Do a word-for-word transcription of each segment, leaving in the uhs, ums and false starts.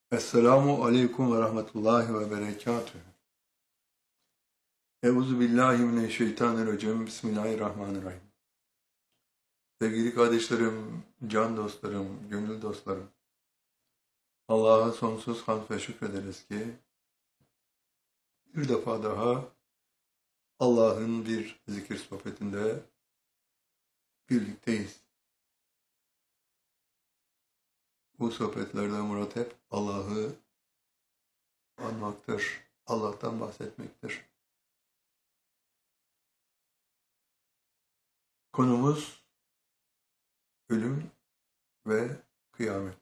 Esselamu aleyküm ve rahmetullahi ve berekatuhu. Euzu billahi mineşşeytanirracim. Bismillahirrahmanirrahim. Sevgili kardeşlerim, can dostlarım, gönül dostlarım. Allah'a sonsuz hamd ve şükrederiz ki bir defa daha Allah'ın bir zikir sohbetinde birlikteyiz. Bu sohbetlerde murat hep Allah'ı anmaktır, Allah'tan bahsetmektir. Konumuz ölüm ve kıyamet.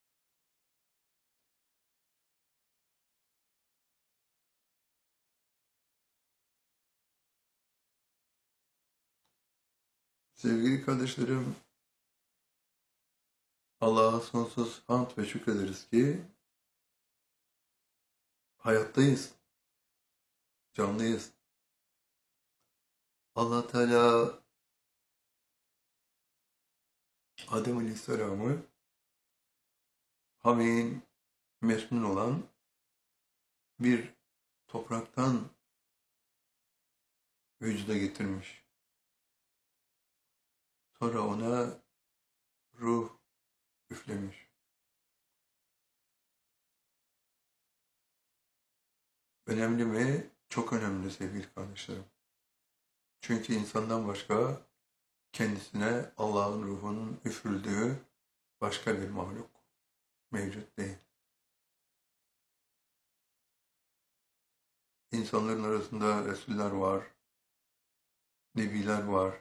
Sevgili kardeşlerim, Allah'a sonsuz hamd ve şükrederiz ki hayattayız, canlıyız. Allah Teala Adem Aleyhisselam'ı hameyin mesnun olan bir topraktan vücuda getirmiş. Sonra ona ruh üflemiş. Önemli mi? Çok önemli sevgili kardeşlerim. Çünkü insandan başka kendisine Allah'ın ruhunun üfürüldüğü başka bir mahluk mevcut değil. İnsanların arasında Resuller var, Nebiler var.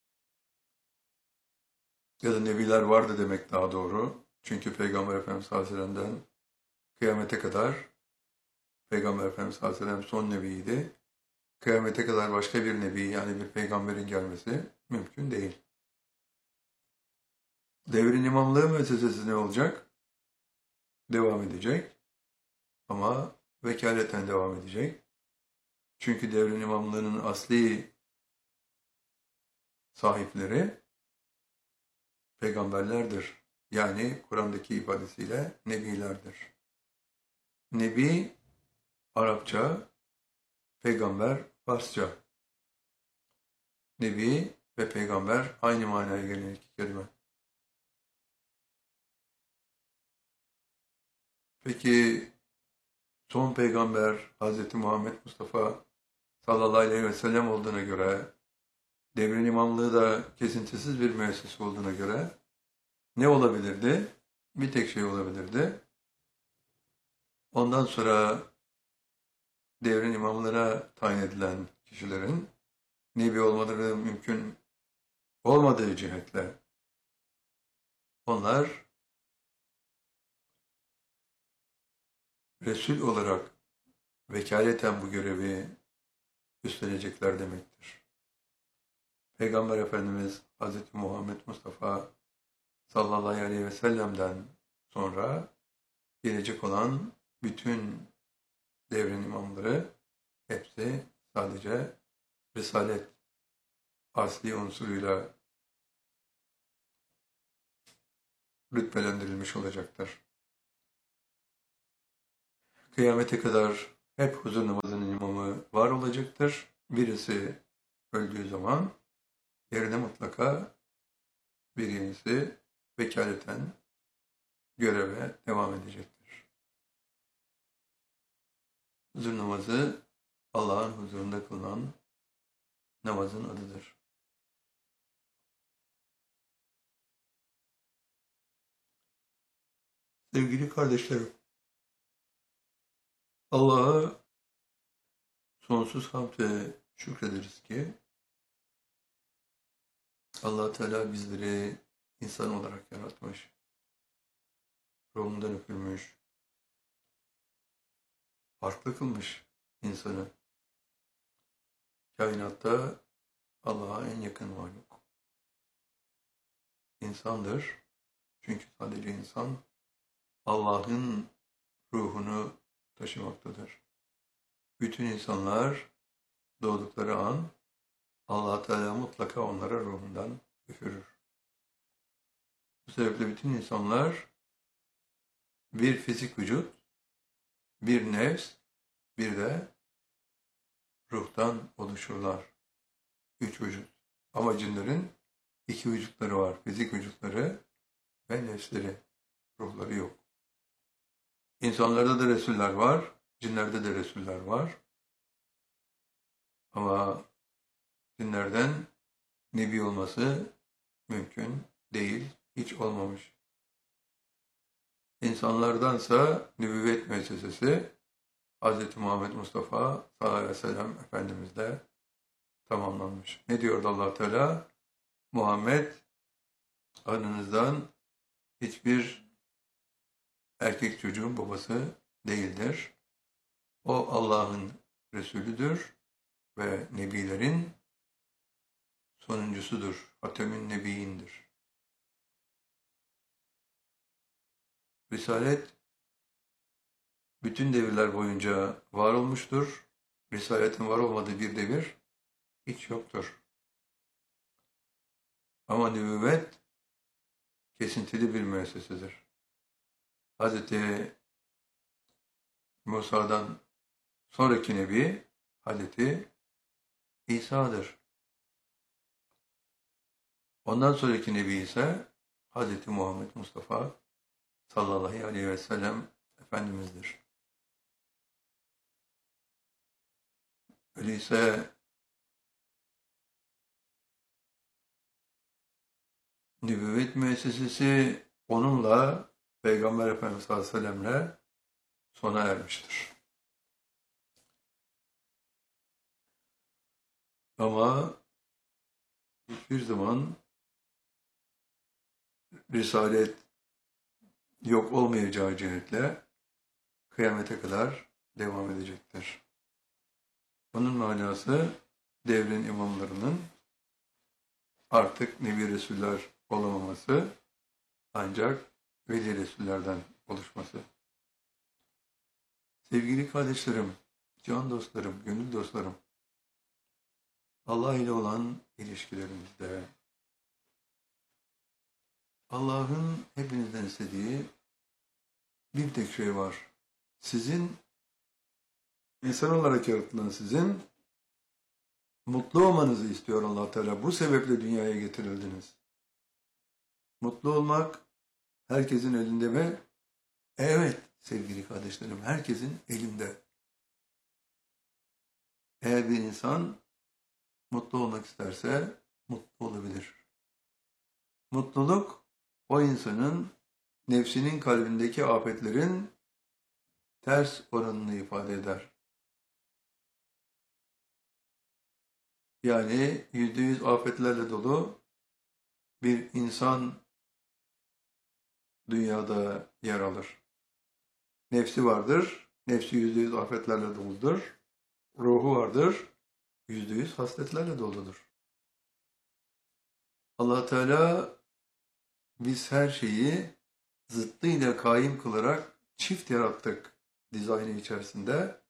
Ya da Nebiler vardı demek daha doğru. Çünkü Peygamber Efendimiz sallallahu aleyhi ve sellem'den kıyamete kadar Peygamber Efendimiz sallallahu aleyhi ve sellem son nebiydi. Kıyamete kadar başka bir nebi yani bir peygamberin gelmesi mümkün değil. Devrin imamlığı müessesesi ne olacak? Devam edecek. Ama vekaleten devam edecek. Çünkü devrin imamlığının asli sahipleri peygamberlerdir. Yani Kur'an'daki ifadesiyle nebilerdir. Nebi Arapça, peygamber Farsça. Nebi ve peygamber aynı manaya gelen iki kelime. Peki son peygamber Hz. Muhammed Mustafa sallallahu aleyhi ve sellem olduğuna göre, devrin imamlığı da kesintisiz bir müessese olduğuna göre ne olabilirdi? Bir tek şey olabilirdi. Ondan sonra devrin imamlara tayin edilen kişilerin nebi olmaları mümkün olmadığı cihetle onlar Resul olarak vekaleten bu görevi üstlenecekler demektir. Peygamber Efendimiz Hz. Muhammed Mustafa sallallahu aleyhi ve sellem'den sonra gelecek olan bütün devrin imamları hepsi sadece Risalet asli unsuruyla rütbelendirilmiş olacaktır. Kıyamete kadar hep huzur namazının imamı var olacaktır. Birisi öldüğü zaman yerine mutlaka bir yenisi vekaleten göreve devam edecektir. Huzur namazı Allah'ın huzurunda kılınan namazın adıdır. Sevgili kardeşlerim, Allah'a sonsuz hamd ve şükrederiz ki Allah Teala bizleri insan olarak yaratmış, ruhundan üfürmüş, farklı kılmış insanı. Kainatta Allah'a en yakın mahluk insandır. Çünkü sadece insan Allah'ın ruhunu taşımaktadır. Bütün insanlar doğdukları an Allah Teala mutlaka onlara ruhundan üfürür. Bu sebeple bütün insanlar bir fizik vücut, bir nefs, bir de ruhtan oluşurlar. Üç vücut. Ama cinlerin iki vücutları var. Fizik vücutları ve nefsleri. Ruhları yok. İnsanlarda da Resuller var. Cinlerde de Resuller var. Ama cinlerden Nebi olması mümkün değil. Hiç olmamış. İnsanlardansa nübüvvet müessesesi Hz. Muhammed Mustafa sallallahu aleyhi ve sellem Efendimiz'de tamamlanmış. Ne diyordu Allah Teala? Muhammed aranızdan hiçbir erkek çocuğun babası değildir. O Allah'ın Resulüdür ve Nebilerin sonuncusudur. Hatemün Nebiyindir. Risalet bütün devirler boyunca var olmuştur. Risaletin var olmadığı bir devir hiç yoktur. Ama nübüvvet kesintili bir müessesedir. Hz. Musa'dan sonraki Nebi Hz. İsa'dır. Ondan sonraki Nebi ise Hz. Muhammed Mustafa sallallahu aleyhi ve sellem Efendimiz'dir. Öyleyse nübüvvet müessesesi onunla Peygamber Efendimiz sallallahu aleyhi ve sellemle sona ermiştir. Ama hiçbir zaman Risalet yok olmayacağı cihetle kıyamete kadar devam edecektir. Bunun manası devrin imamlarının artık Nebi Resuller olamaması ancak Veli Resullerden oluşması. Sevgili kardeşlerim, can dostlarım, gönül dostlarım, Allah ile olan ilişkilerimizde Allah'ın hepinizden istediği bir tek şey var. Sizin, insan olarak yaratılan sizin mutlu olmanızı istiyor Allah Teala. Bu sebeple dünyaya getirildiniz. Mutlu olmak herkesin elinde mi? Evet sevgili kardeşlerim, herkesin elinde. Eğer bir insan mutlu olmak isterse mutlu olabilir. Mutluluk o insanın nefsinin kalbindeki afetlerin ters oranını ifade eder. Yani yüzde yüz afetlerle dolu bir insan dünyada yer alır. Nefsi vardır, nefsi yüzde yüz afetlerle doludur. Ruhu vardır, yüzde yüz hasletlerle doludur. Allah Teala biz her şeyi zıttıyla kaim kılarak çift yarattık dizaynı içerisinde.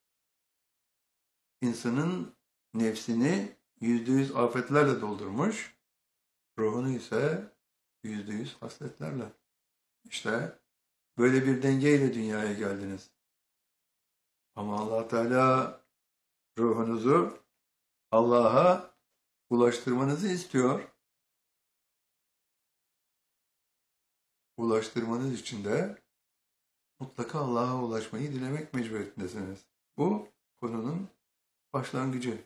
İnsanın nefsini yüzde yüz afetlerle doldurmuş, ruhunu ise yüzde yüz hasletlerle. İşte böyle bir dengeyle dünyaya geldiniz. Ama Allah Teala ruhunuzu Allah'a ulaştırmanızı istiyor. Ulaştırmanız için de mutlaka Allah'a ulaşmayı dilemek mecburiyetindesiniz. Bu konunun başlangıcı.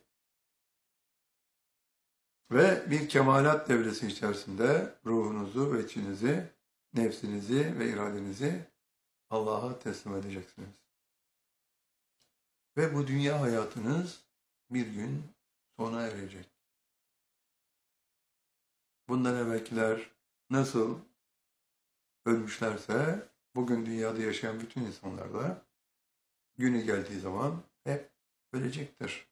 Ve bir kemalat devresi içerisinde ruhunuzu ve içinizi, nefsinizi ve iradenizi Allah'a teslim edeceksiniz. Ve bu dünya hayatınız bir gün sona erecek. Bundan evvelkiler nasıl ölmüşlerse bugün dünyada yaşayan bütün insanlar da günü geldiği zaman hep ölecektir.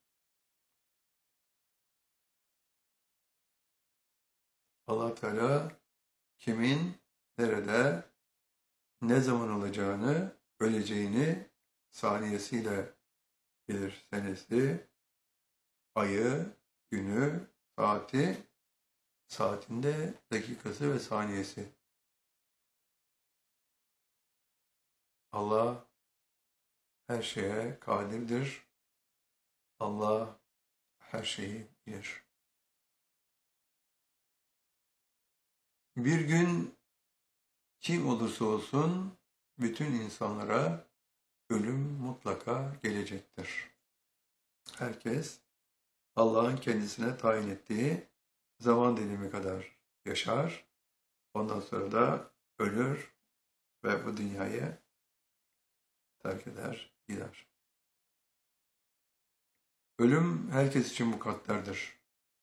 Allah Teala kimin nerede ne zaman olacağını, öleceğini saniyesiyle bilir. Senesi, ayı, günü, saati, saatinde dakikası ve saniyesi. Allah her şeye kadirdir. Allah her şeyi bilir. Bir gün kim olursa olsun bütün insanlara ölüm mutlaka gelecektir. Herkes Allah'ın kendisine tayin ettiği zaman dilimi kadar yaşar. Ondan sonra da ölür ve bu dünyayı terk eder, gider. Ölüm herkes için mukadderdir.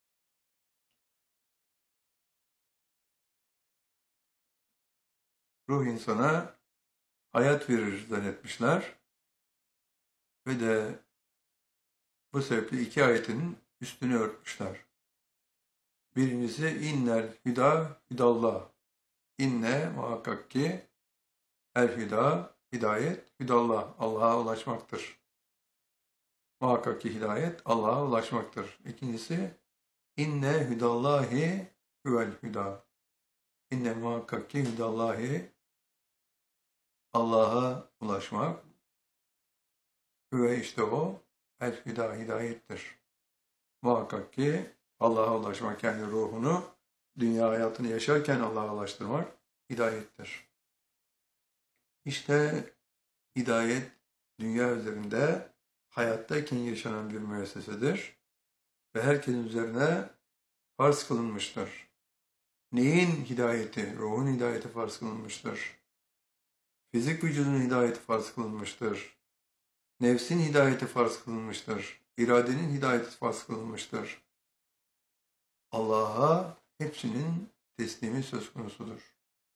Ruh insana hayat verir zannetmişler ve de bu sebeple iki ayetin üstünü örtmüşler. Birincisi innel hüda hüdallah. İnne muhakkak ki el hüda hidayet hüdallah. Allah'a ulaşmaktır. Muhakkak ki hidayet Allah'a ulaşmaktır. İkincisi inne hüdallahi huvel hüda. İnne muhakkak ki hüdallahi Allah'a ulaşmak ve işte o el hüda hidayettir. Muhakkak ki Allah'a ulaşmak yani ruhunu dünya hayatını yaşarken Allah'a ulaştırmak hidayettir. İşte hidayet dünya üzerinde hayattayken yaşanan bir müessesedir ve herkesin üzerine farz kılınmıştır. Neyin hidayeti? Ruhun hidayeti farz kılınmıştır. Fizik vücudun hidayeti farz kılınmıştır. Nefsin hidayeti farz kılınmıştır. İradenin hidayeti farz kılınmıştır. Allah'a hepsinin teslimi söz konusudur.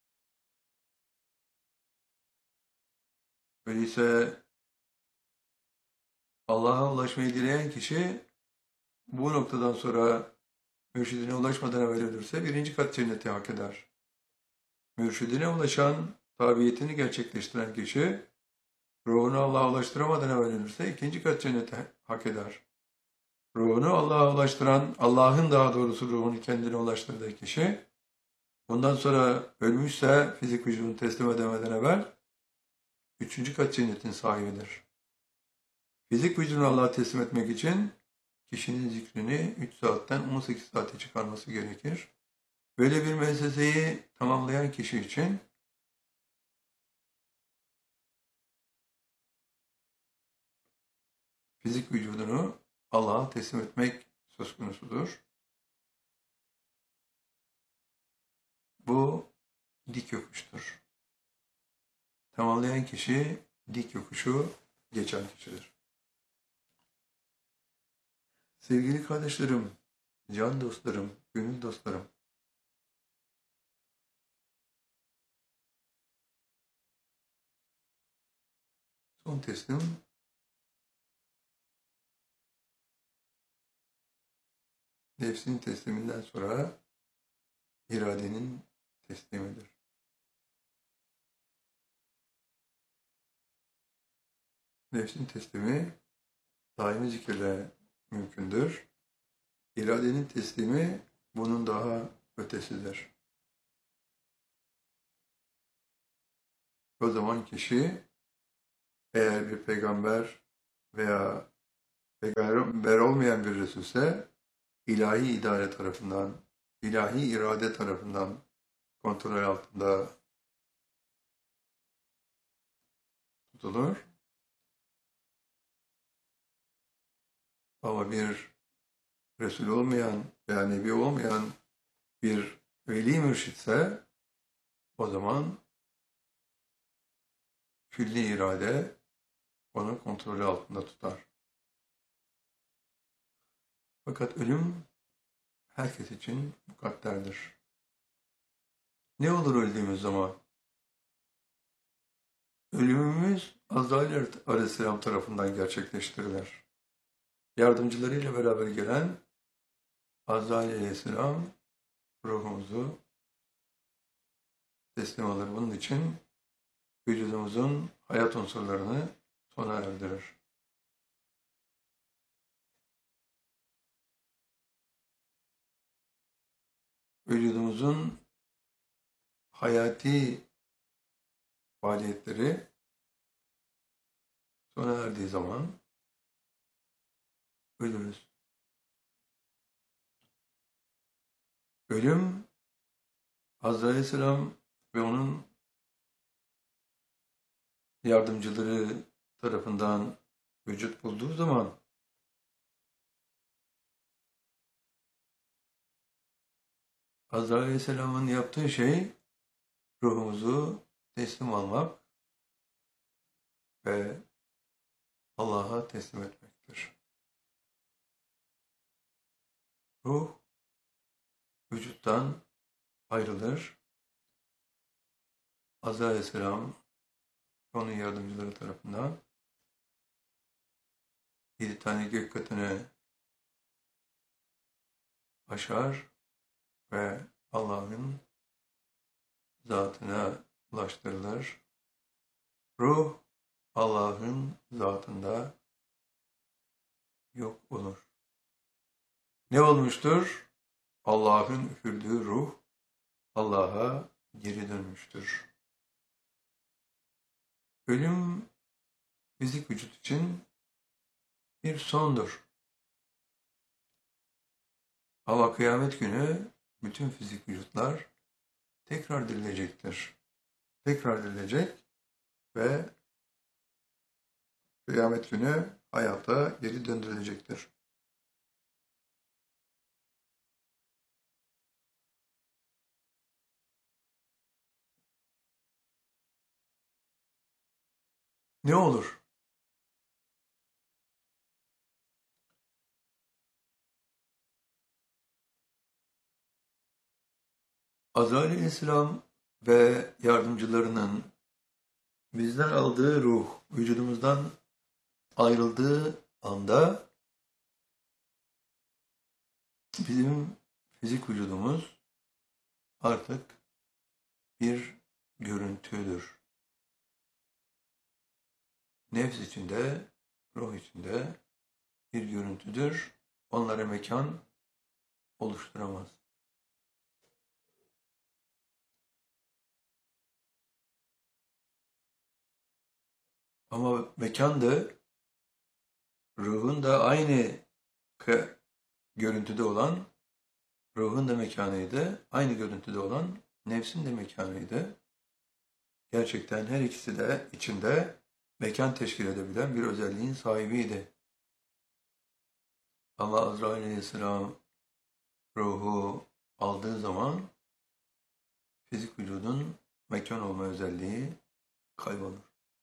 Öyleyse Allah'a ulaşmayı dileyen kişi bu noktadan sonra mürşidine ulaşmadan evvel ölürse birinci kat cenneti hak eder. Mürşidine ulaşan, tabiyetini gerçekleştiren kişi ruhunu Allah'a ulaştıramadan evvel ölürse ikinci kat cenneti hak eder. Ruhunu Allah'a ulaştıran, Allah'ın daha doğrusu ruhunu kendine ulaştırdığı kişi bundan sonra ölmüşse fizik vücudunu teslim edemeden evvel üçüncü kat cennetin sahibidir. Fizik vücudunu Allah'a teslim etmek için kişinin zikrini üç saatten on sekiz saate çıkarması gerekir. Böyle bir müesseseyi tamamlayan kişi için fizik vücudunu Allah'a teslim etmek söz konusudur. Bu dik yokuştur. Tamamlayan kişi dik yokuşu geçen kişidir. Sevgili kardeşlerim, can dostlarım, gönül dostlarım, son teslim nefsin tesliminden sonra iradenin teslimidir. Nefsin teslimi daimi zikirle mümkündür. İradenin teslimi bunun daha ötesidir. O zaman kişi eğer bir peygamber veya peygamber olmayan bir Resulse ilahi idare tarafından, ilahi irade tarafından kontrol altında tutulur. Ama bir Resul olmayan veya Nebi olmayan bir veli mürşitse o zaman külli irade onu kontrolü altında tutar. Fakat ölüm herkes için mukadderdir. Ne olur öldüğümüz zaman? Ölümümüz Azrail Aleyhisselam tarafından gerçekleştirilir. Yardımcılarıyla beraber gelen Azrail Aleyhisselam ruhumuzu teslim alır. Bunun için vücudumuzun hayat unsurlarını sona erdirir. Vücudumuzun hayati faaliyetleri sona erdiği zaman ölürüz. Ölüm, Hazreti Aleyhisselam ve onun yardımcıları tarafından vücut bulduğu zaman Hazreti Aleyhisselam'ın yaptığı şey ruhumuzu teslim almak ve Allah'a teslim etmektir. Ruh vücuttan ayrılır. Hazreti Aleyhisselam onun yardımcıları tarafından yedi tane gök katını aşar ve Allah'ın zatına ulaştırılır. Ruh Allah'ın zatında yok olur. Ne olmuştur? Allah'ın üfürdüğü ruh Allah'a geri dönmüştür. Ölüm fizik vücut için bir sondur. Ama kıyamet günü bütün fizik vücutlar tekrar dirilecektir. Tekrar dirilecek ve kıyamet günü hayata geri döndürülecektir. Ne olur? Azrail Aleyhisselam ve yardımcılarının bizden aldığı ruh vücudumuzdan ayrıldığı anda bizim fizik vücudumuz artık bir görüntüdür. Nefs içinde, ruh içinde bir görüntüdür. Onlara mekan oluşturamaz. Ama mekan da ruhun da aynı görüntüde olan, ruhun da mekanıydı, aynı görüntüde olan nefsin de mekanıydı. Gerçekten her ikisi de içinde mekan teşkil edebilen bir özelliğin sahibiydi. Ama Azrail Aleyhisselam ruhu aldığı zaman fizik vücudun mekan olma özelliği kaybolur.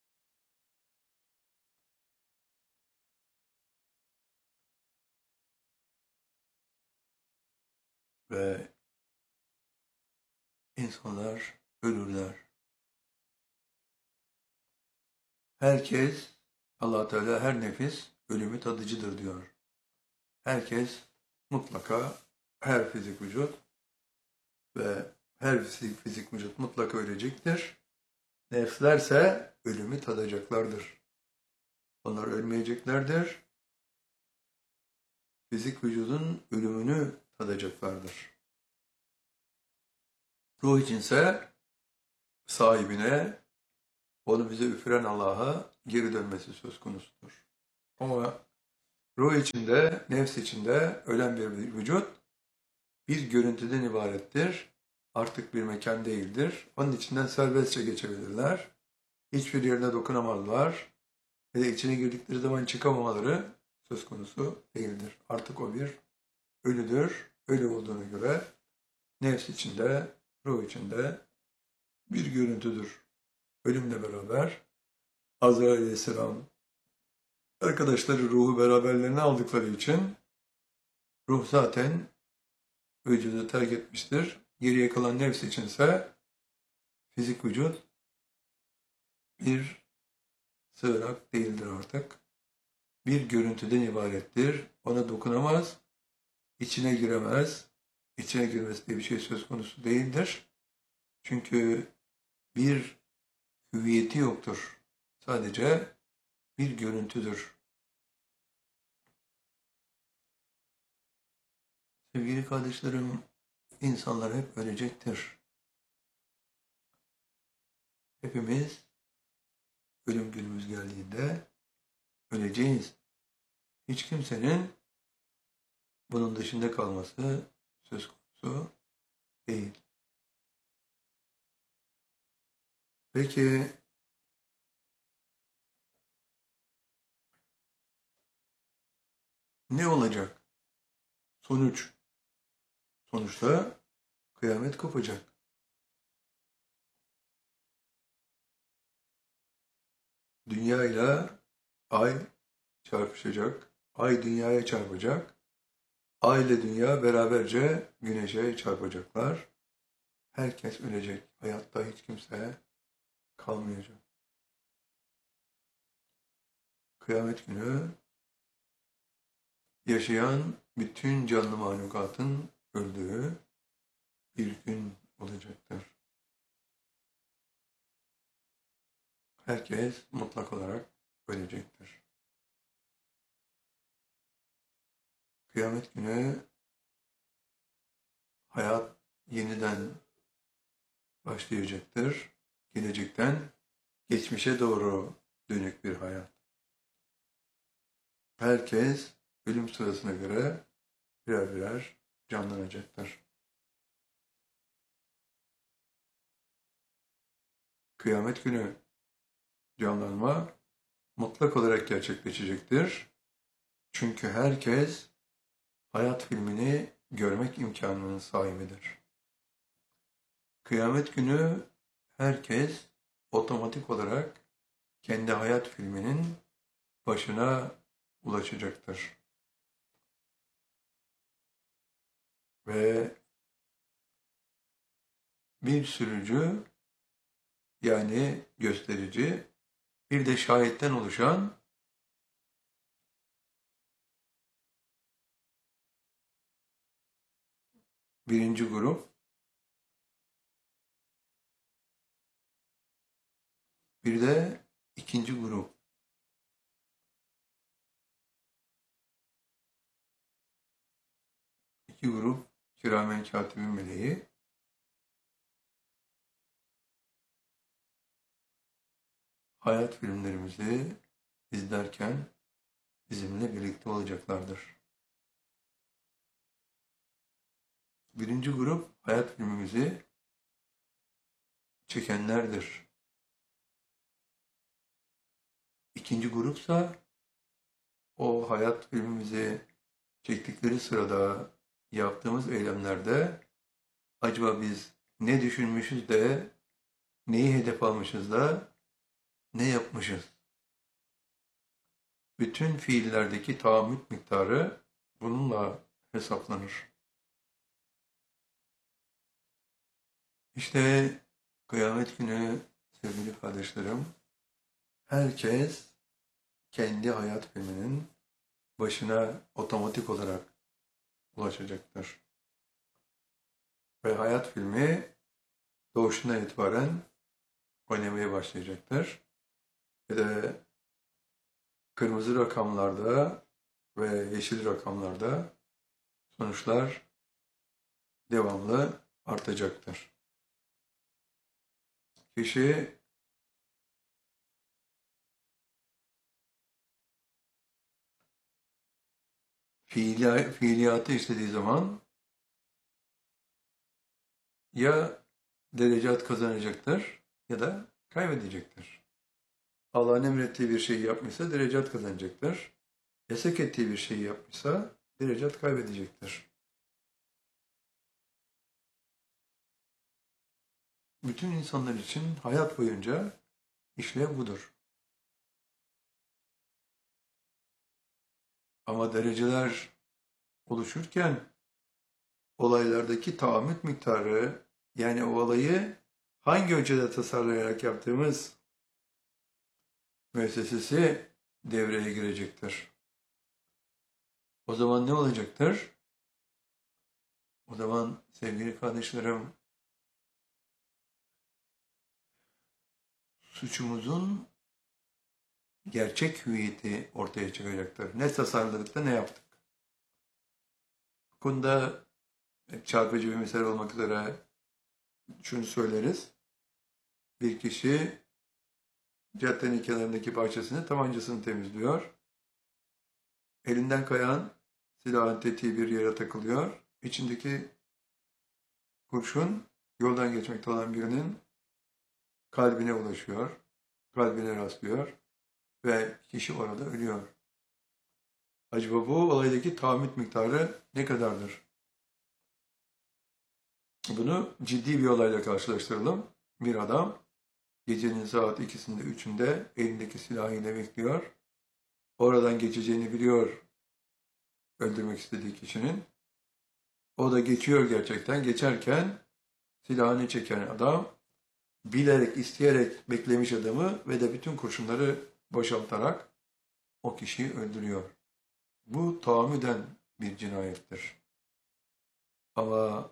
Ve insanlar ölürler. Herkes, Allah Teala her nefis ölümü tadıcıdır diyor. Herkes mutlaka, her fizik vücut ve her fizik, fizik vücut mutlaka ölecektir. Nefslerse ölümü tadacaklardır. Onlar ölmeyeceklerdir. Fizik vücudun ölümünü tadacaklardır. Ruh içinse sahibine, onu bize üfüren Allah'a geri dönmesi söz konusudur. Ama ruh içinde, nefs içinde ölen bir vücut bir görüntüden ibarettir. Artık bir mekan değildir. Onun içinden serbestçe geçebilirler. Hiçbir yerine dokunamazlar. Ve de içine girdikleri zaman çıkamamaları söz konusu değildir. Artık o bir ölüdür. Ölü olduğuna göre nefs içinde, ruh içinde bir görüntüdür. Ölümle beraber Azrail Aleyhisselam arkadaşları ruhu beraberlerine aldıkları için ruh zaten vücudu terk etmiştir. Geriye kalan nefs içinse fizik vücut bir sığınak değildir artık. Bir görüntüden ibarettir. Ona dokunamaz, içine giremez. İçine girmesi diye bir şey söz konusu değildir. Çünkü bir hüviyeti yoktur. Sadece bir görüntüdür. Sevgili kardeşlerim, insanlar hep ölecektir. Hepimiz ölüm günümüz geldiğinde öleceğiz. Hiç kimsenin bunun dışında kalması söz konusu değil. Peki ne olacak? Sonuç. Sonuçta kıyamet kopacak. Dünya ile ay çarpışacak. Ay dünyaya çarpacak. Ay ile dünya beraberce güneşe çarpacaklar. Herkes ölecek. Hayatta hiç kimse kalmayacak. Kıyamet günü yaşayan bütün canlı mahlukatın öldüğü bir gün olacaktır. Herkes mutlak olarak ölecektir. Kıyamet günü hayat yeniden başlayacaktır. Gelecekten geçmişe doğru dönük bir hayat. Herkes ölüm sırasına göre birer birer canlanacaktır. Kıyamet günü canlanma mutlak olarak gerçekleşecektir. Çünkü herkes hayat filmini görmek imkanının sahibidir. Kıyamet günü herkes otomatik olarak kendi hayat filminin başına ulaşacaktır. Ve bir sürücü, yani gösterici, bir de şahitten oluşan birinci grup, bir de ikinci grup. İki grup kiramen katibin meleği. Hayat filmlerimizi izlerken bizimle birlikte olacaklardır. Birinci grup hayat filmimizi çekenlerdir. İkinci grupsa o hayat filmimizi çektikleri sırada yaptığımız eylemlerde acaba biz ne düşünmüşüz de neyi hedef almışız da ne yapmışız? Bütün fiillerdeki tahammül miktarı bununla hesaplanır. İşte kıyamet günü sevgili kardeşlerim, herkes kendi hayat filminin başına otomatik olarak ulaşacaktır. Ve hayat filmi doğuşundan itibaren oynamaya başlayacaktır. Ve de kırmızı rakamlarda ve yeşil rakamlarda sonuçlar devamlı artacaktır. Kişi fiili, fiiliyatı istediği zaman ya derecat kazanacaktır ya da kaybedecektir. Allah'ın emrettiği bir şeyi yapmışsa derecat kazanacaktır. Yasak ettiği bir şeyi yapmışsa derecat kaybedecektir. Bütün insanlar için hayat boyunca işlev budur. Ama dereceler oluşurken olaylardaki tahammül miktarı, yani o olayı hangi ölçüde tasarlayarak yaptığımız müessesesi devreye girecektir. O zaman ne olacaktır? O zaman sevgili kardeşlerim, suçumuzun gerçek hüviyeti ortaya çıkacaktır. Ne tasarladık da ne yaptık? Bu konuda çarpıcı bir misal olmak üzere şunu söyleriz. Bir kişi caddenin kenarındaki bahçesini, tabancasını temizliyor. Elinden kayan silahın tetiği bir yere takılıyor. İçindeki kurşun yoldan geçmekte olan birinin kalbine ulaşıyor. Kalbine rastlıyor ve kişi orada ölüyor. Acaba bu olaydaki tahammül miktarı ne kadardır? Bunu ciddi bir olayla karşılaştıralım. Bir adam gecenin saat ikisinde, üçünde elindeki silahıyla bekliyor. Oradan geçeceğini biliyor öldürmek istediği kişinin. O da geçiyor gerçekten. Geçerken silahını çeken adam bilerek, isteyerek beklemiş adamı ve de bütün kurşunları boşaltarak o kişiyi öldürüyor. Bu tahammüden bir cinayettir. Ama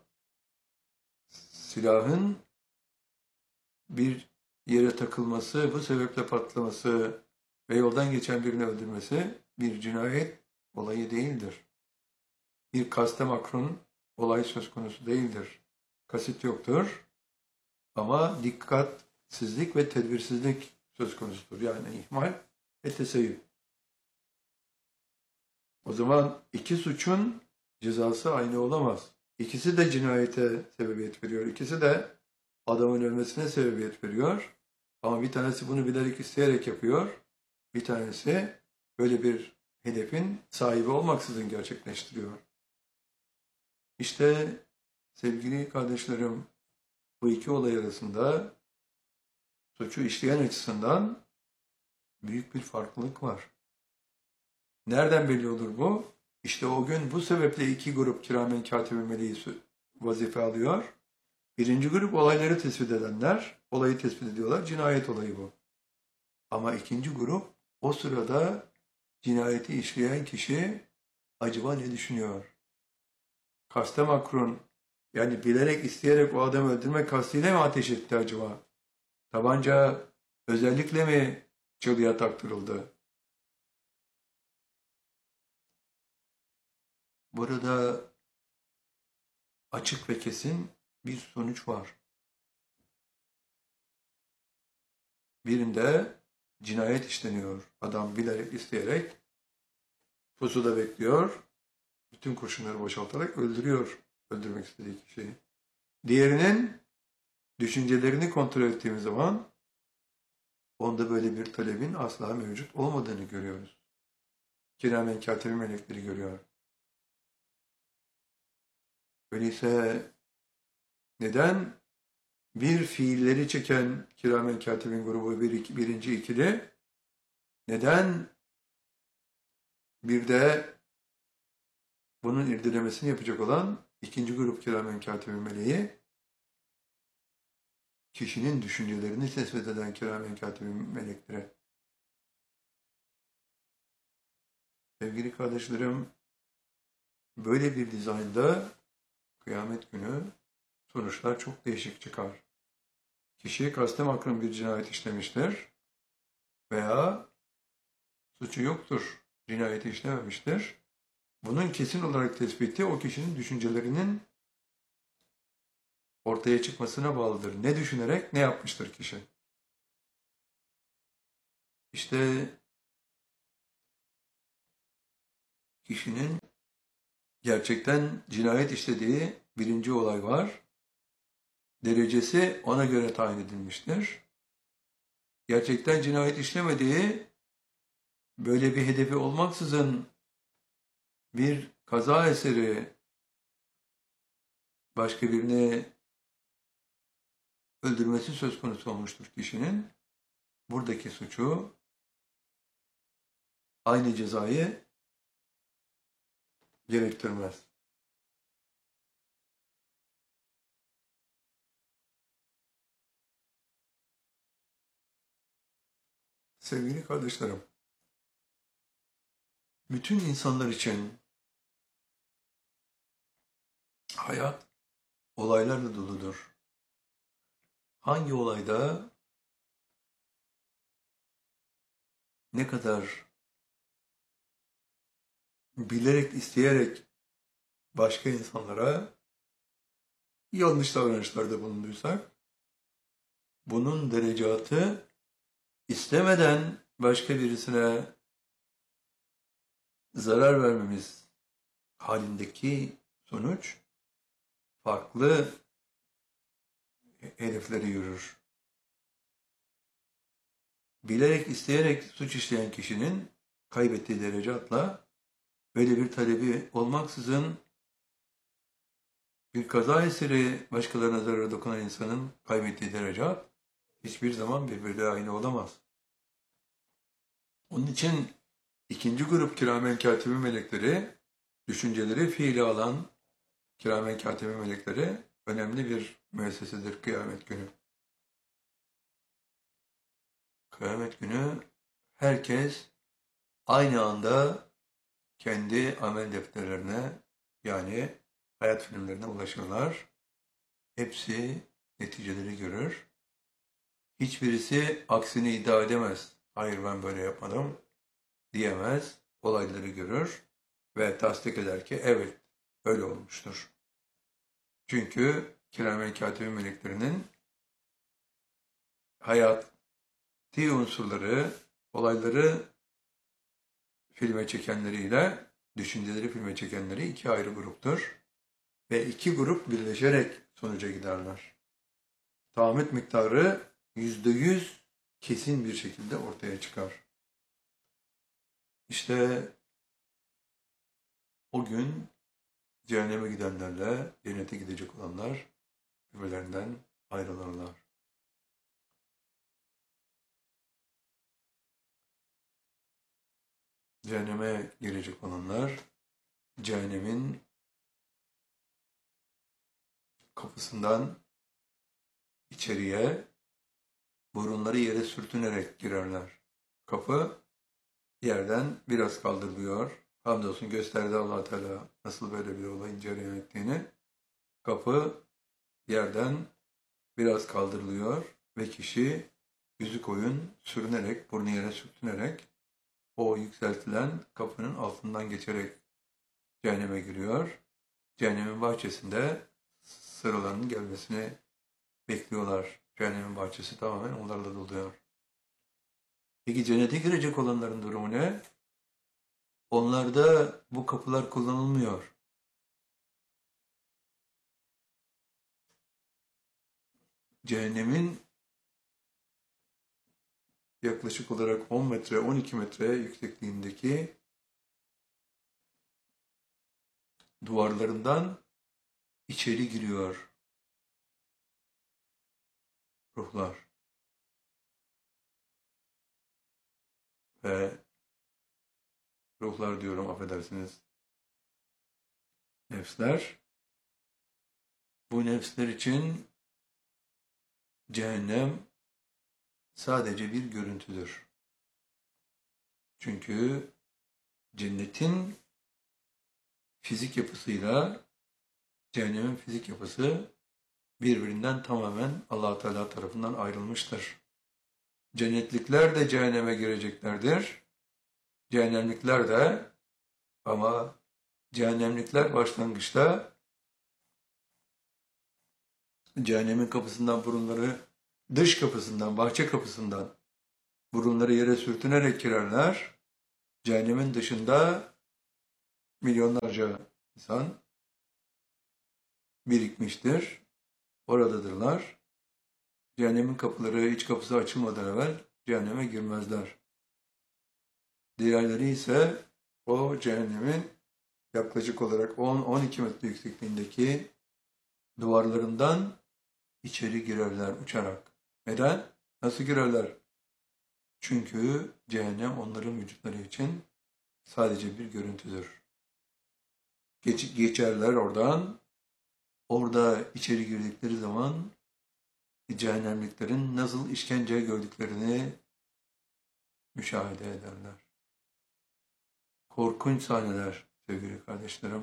silahın bir yere takılması, bu sebeple patlaması ve yoldan geçen birini öldürmesi bir cinayet olayı değildir. Bir kaste makrun olay söz konusu değildir. Kasıt yoktur ama dikkatsizlik ve tedbirsizlik söz konusudur. Yani ihmal ve teseyyüp. O zaman iki suçun cezası aynı olamaz. İkisi de cinayete sebebiyet veriyor. İkisi de adamın ölmesine sebebiyet veriyor. Ama bir tanesi bunu bilerek isteyerek yapıyor. Bir tanesi böyle bir hedefin sahibi olmaksızın gerçekleştiriyor. İşte sevgili kardeşlerim, bu iki olay arasında suçu işleyen açısından büyük bir farklılık var. Nereden belli olur bu? İşte o gün bu sebeple iki grup kiramen katibi meleği vazife alıyor. Birinci grup olayları tespit edenler, olayı tespit ediyorlar, cinayet olayı bu. Ama ikinci grup o sırada cinayeti işleyen kişi acaba ne düşünüyor? Kaste makrun, yani bilerek isteyerek o adamı öldürmek kastıyla mı ateş etti acaba? Tabanca özellikle mi çalıya taktırıldı? Burada açık ve kesin bir sonuç var. Birinde cinayet işleniyor. Adam bilerek, isteyerek pusuda bekliyor. Bütün kurşunları boşaltarak öldürüyor öldürmek istediği kişiyi. Diğerinin düşüncelerini kontrol ettiğimiz zaman onda böyle bir talebin asla mevcut olmadığını görüyoruz. Kiramen katibi melekleri görüyor. Öyleyse neden bir fiilleri çeken kiramen katibin grubu bir, iki, birinci ikili, neden bir de bunun irdelemesini yapacak olan ikinci grup kiramen katibi meleği, kişinin düşüncelerini tespit eden kiramen katibi melekleri. Sevgili kardeşlerim, böyle bir dizaynda kıyamet günü sonuçlar çok değişik çıkar. Kişi kaste makrun bir cinayet işlemiştir veya suçu yoktur, cinayeti işlememiştir. Bunun kesin olarak tespiti o kişinin düşüncelerinin ortaya çıkmasına bağlıdır. Ne düşünerek ne yapmıştır kişi? İşte kişinin gerçekten cinayet işlediği birinci olay var. Derecesi ona göre tayin edilmiştir. Gerçekten cinayet işlemediği, böyle bir hedefi olmaksızın bir kaza eseri başka birini öldürmesi söz konusu olmuştur kişinin. Buradaki suçu aynı cezayı gerektirmez. Sevgili kardeşlerim, bütün insanlar için hayat olaylarla doludur. Hangi olayda ne kadar bilerek, isteyerek başka insanlara yanlış davranışlarda bulunduysak, bunun derecatı istemeden başka birisine zarar vermemiz halindeki sonuç farklı hedefleri yürür. Bilerek, isteyerek suç işleyen kişinin kaybettiği derecatla böyle bir talebi olmaksızın bir kaza eseri başkalarına zarara dokunan insanın kaybettiği derecat hiçbir zaman birbirine aynı olamaz. Onun için ikinci grup kiramen katibi melekleri, düşünceleri fiili alan kiramen katibi melekleri önemli bir müessesedir kıyamet günü. Kıyamet günü herkes aynı anda kendi amel defterlerine, yani hayat filmlerine ulaşırlar. Hepsi neticeleri görür. Hiçbirisi aksini iddia edemez. Hayır, ben böyle yapmadım diyemez. Olayları görür ve tasdik eder ki evet, öyle olmuştur. Çünkü kiramen katibi meleklerinin hayati unsurları, olayları filme çekenleriyle düşünceleri filme çekenleri iki ayrı gruptur. Ve iki grup birleşerek sonuca giderler. Tahammül miktarı yüzde yüz kesin bir şekilde ortaya çıkar. İşte o gün cehenneme gidenlerle cennete gidecek olanlar birbirlerinden ayrılırlar. Cehenneme girecek olanlar cehennemin kapısından içeriye burunları yere sürtünerek girerler. Kapı yerden biraz kaldırılıyor. Hamdolsun gösterdi Allah Teala nasıl böyle bir olayın cereyan ettiğini. Kapı yerden biraz kaldırılıyor ve kişi yüzü koyun sürünerek, burnu yere sürtünerek o yükseltilen kapının altından geçerek cehenneme giriyor. Cehennemin bahçesinde sıralarının gelmesini bekliyorlar. Cehennemin bahçesi tamamen onlarla doluyor. Peki cennete girecek olanların durumu ne? Onlarda bu kapılar kullanılmıyor. Cehennemin yaklaşık olarak on metre, on iki metre yüksekliğindeki duvarlarından içeri giriyor ruhlar. Ve ruhlar diyorum, affedersiniz, nefsler. Bu nefsler için cehennem sadece bir görüntüdür. Çünkü cennetin fizik yapısıyla cehennemin fizik yapısı birbirinden tamamen Allah Teala tarafından ayrılmıştır. Cennetlikler de cehenneme gireceklerdir. Cehennemlikler de, ama cehennemlikler başlangıçta cehennemin kapısından burunları, dış kapısından, bahçe kapısından burunları yere sürtünerek girerler. Cehennemin dışında milyonlarca insan birikmiştir. Oradadırlar. Cehennemin kapıları, iç kapısı açılmadan evvel cehenneme girmezler. Diğerleri ise o cehennemin yaklaşık olarak on on iki metre yüksekliğindeki duvarlarından içeri girerler uçarak. Neden? Nasıl girerler? Çünkü cehennem onların vücutları için sadece bir görüntüdür. Geç, geçerler oradan. Orada içeri girdikleri zaman cehennemliklerin nasıl işkence gördüklerini müşahede ederler. Korkunç sahneler sevgili kardeşlerim.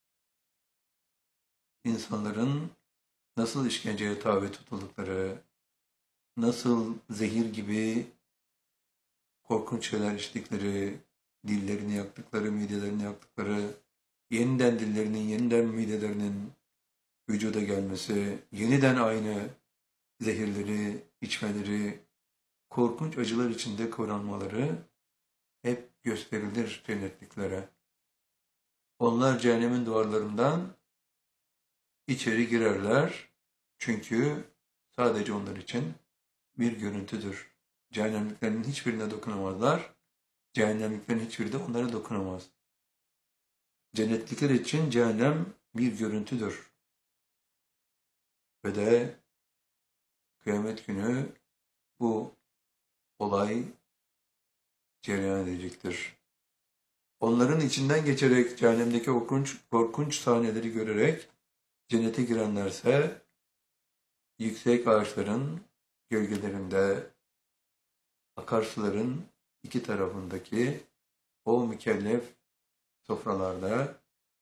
İnsanların nasıl işkenceye tabi tutuldukları, nasıl zehir gibi korkunç şeyler içtikleri, dillerini yaktıkları, midelerini yaktıkları, yeniden dillerinin, yeniden midelerinin vücuda gelmesi, yeniden aynı zehirleri içmeleri, korkunç acılar içinde kıvranmaları hep gösterilir cennetliklere. Onlar cehennemin duvarlarından içeri girerler. Çünkü sadece onlar için bir görüntüdür. Cehennemliklerin hiçbirine dokunamazlar. Cehennemliklerin hiçbiri de onlara dokunamaz. Cennetlikler için cehennem bir görüntüdür. Ve de kıyamet günü bu olay cereyan edecektir. Onların içinden geçerek cehennemdeki korkunç, korkunç sahneleri görerek cennete girenlerse yüksek ağaçların gölgelerinde akarsuların iki tarafındaki o mükellef sofralarda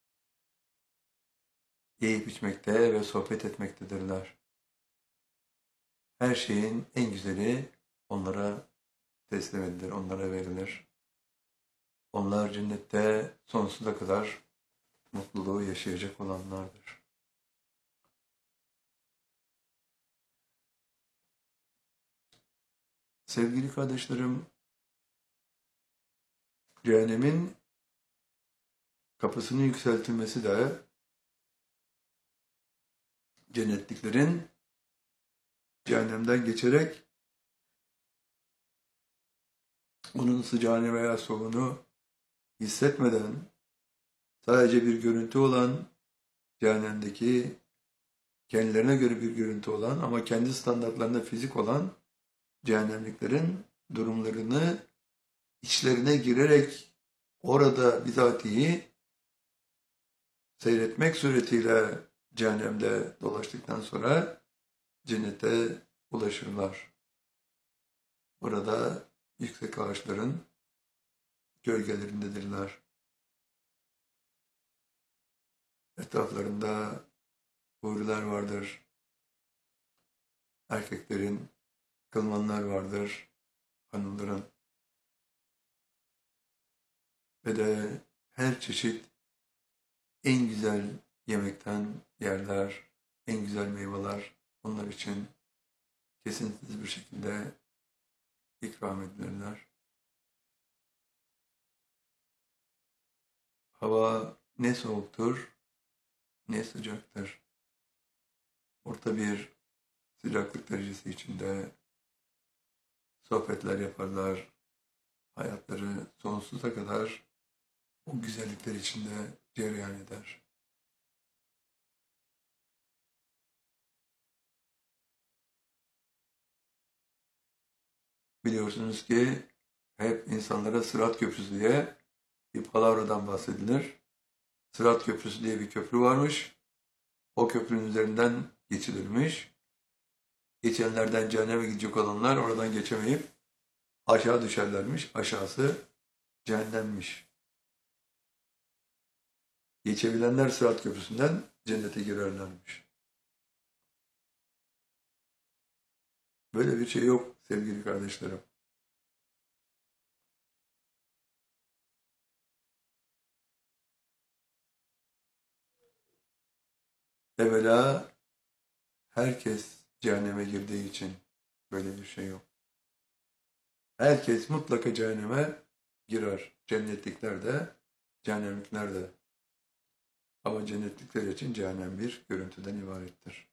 yiyip içmekte ve sohbet etmektedirler. Her şeyin en güzeli onlara teslim edilir, onlara verilir. Onlar cennette sonsuza kadar mutluluğu yaşayacak olanlardır. Sevgili kardeşlerim, cehennemin kapısının yükseltilmesi de cennetliklerin cehennemden geçerek onun sıcağını veya soğuğunu hissetmeden sadece bir görüntü olan cehennemdeki kendilerine göre bir görüntü olan ama kendi standartlarında fizik olan cehennemliklerin durumlarını içlerine girerek orada bizatihi seyretmek suretiyle cehennemde dolaştıktan sonra cennete ulaşırlar. Burada yüksek ağaçların gölgelerindedirler. Etraflarında huriler vardır. Erkeklerin, kılmanlar vardır. Hanımların. Ve de her çeşit en güzel yemekten yerler, en güzel meyveler onlar için kesintisiz bir şekilde ikram edilirler. Hava ne soğuktur ne sıcaktır. Orta bir sıcaklık derecesi içinde sohbetler yaparlar. Hayatları sonsuza kadar o güzellikler içinde cereyan eder. Biliyorsunuz ki hep insanlara Sırat Köprüsü diye bir palavradan bahsedilir. Sırat Köprüsü diye bir köprü varmış. O köprünün üzerinden geçilirmiş. Geçenlerden cehenneme gidecek olanlar oradan geçemeyip aşağı düşerlermiş. Aşağısı cehennemmiş. Geçebilenler Sırat Köprüsü'nden cennete girerlermiş. Böyle bir şey yok sevgili kardeşlerim. Evvela herkes cehenneme girdiği için böyle bir şey yok. Herkes mutlaka cehenneme girer. Cennetlikler de, cehennemlikler de. Ama cennetlikler için cehennem bir görüntüden ibarettir.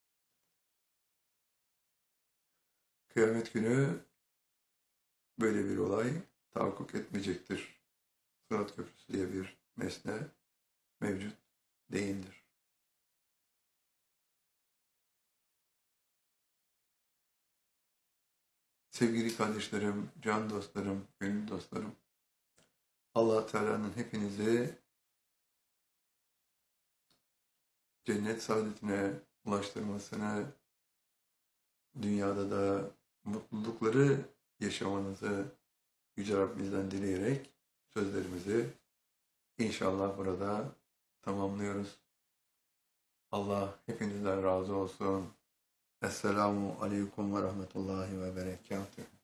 Kıyamet günü böyle bir olay tahakkuk etmeyecektir. Sırat Köprüsü diye bir mesne mevcut değildir. Sevgili kardeşlerim, can dostlarım, gönül dostlarım, Allah Teala'nın hepinizi cennet saadetine ulaştırmasını, dünyada da mutlulukları yaşamanızı Yüce Rabbimizden dileyerek sözlerimizi inşallah burada tamamlıyoruz. Allah hepinizden razı olsun. Esselamu Aleyküm ve Rahmetullahi ve Berekatuhu.